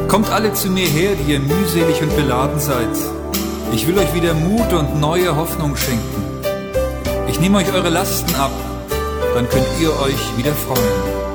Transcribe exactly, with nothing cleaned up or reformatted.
Kommt alle zu mir her, die ihr mühselig und beladen seid. Ich will euch wieder Mut und neue Hoffnung schenken. Ich nehme euch eure Lasten ab, dann könnt ihr euch wieder freuen.